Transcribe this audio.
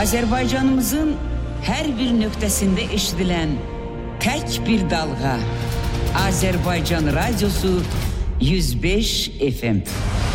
Azərbaycanımızın hər bir nöqtəsində eşidilən tək bir dalğa. Azərbaycan Radyosu 105 FM.